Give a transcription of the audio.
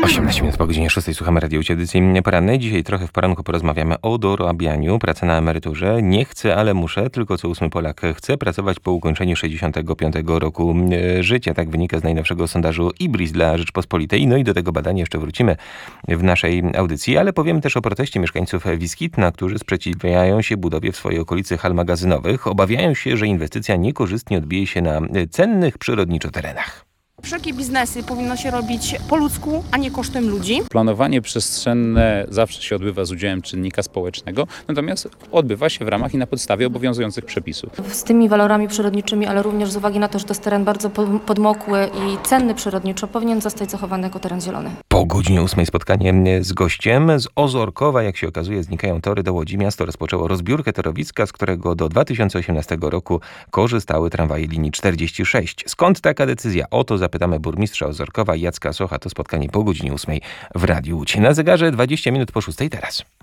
18 minut po godzinie 6 słuchamy Radio Łódź, edycji porannej. Dzisiaj trochę w poranku porozmawiamy o dorabianiu, praca na emeryturze. Nie chcę, ale muszę. Tylko co 8 Polak chce pracować po ukończeniu 65 roku życia. Tak wynika z najnowszego sondażu IBRIS dla Rzeczpospolitej. No i do tego badania jeszcze wrócimy w naszej audycji, ale powiemy też o proteście mieszkańców Wiskitna, którzy sprzeciwiają się budowie w swojej okolicy hal magazynowych. Obawiają się, że inwestycja niekorzystnie odbije się na cennych przyrodniczo terenach. Wszelkie biznesy powinno się robić po ludzku, a nie kosztem ludzi. Planowanie przestrzenne zawsze się odbywa z udziałem czynnika społecznego, natomiast odbywa się w ramach i na podstawie obowiązujących przepisów. Z tymi walorami przyrodniczymi, ale również z uwagi na to, że to jest teren bardzo podmokły i cenny przyrodniczo, powinien zostać zachowany jako teren zielony. Po godzinie 8 spotkanie z gościem z Ozorkowa. Jak się okazuje, znikają tory do Łodzi. Miasto rozpoczęło rozbiórkę torowiska, z którego do 2018 roku korzystały tramwaje linii 46. Skąd taka decyzja? O to zapytamy burmistrza Ozorkowa Jacka Socha. To spotkanie po godzinie 8 w Radiu Łódź. Na zegarze 20 minut po 6 teraz.